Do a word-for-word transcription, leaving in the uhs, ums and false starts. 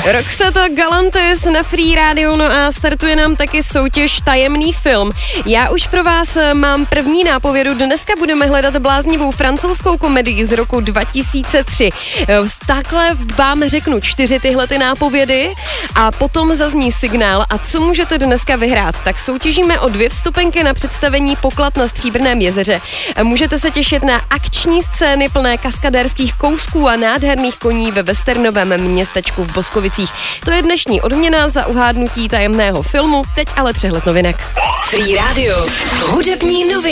Roxato Galantis na Free Radio, no a startuje nám taky soutěž Tajemný film. Já už pro vás mám první nápovědu. Dneska budeme hledat bláznivou francouzskou komedii z roku dva tisíce tři. Takhle vám řeknu čtyři tyhle ty nápovědy a potom zazní signál. A co můžete dneska vyhrát? Tak soutěžíme o dvě vstupenky na představení Poklad na Stříbrném jezeře. Můžete se těšit na akční scény plné kaskadérských kousků a nádherných koní ve westernovém městečku v Boskovicích. To je dnešní odměna za uhádnutí tajemného filmu. Teď ale přehled novinek. Free Radio. Hudební noviny.